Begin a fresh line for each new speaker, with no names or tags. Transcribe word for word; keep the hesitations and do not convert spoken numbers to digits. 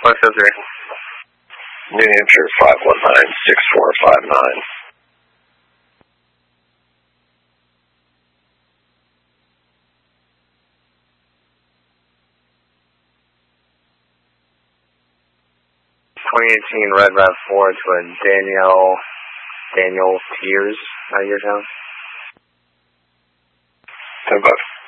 five seven three.
New Hampshire five one nine six four five nine.
twenty eighteen Red Rav four to a Danielle, Daniel Tears out of your town.
ten bucks.